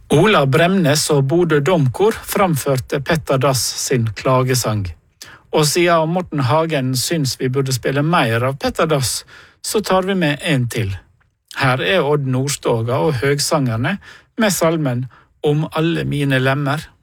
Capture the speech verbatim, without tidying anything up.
Ola Bremnes og Bodø Domkor framførte Petter Dass sin klagesang. Og siden Morten Hagen syns vi burde spille mer av Petter Dass, så tar vi med en til. Her er Odd Nordstoga og Høgsangerne med salmen Om alle mine lemmer.